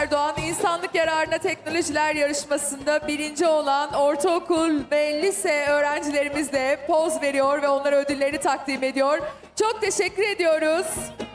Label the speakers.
Speaker 1: Erdoğan İnsanlık Yararına Teknolojiler Yarışması'nda birinci olan ortaokul ve lise öğrencilerimiz de poz veriyor ve onlara ödüllerini takdim ediyor. Çok teşekkür ediyoruz.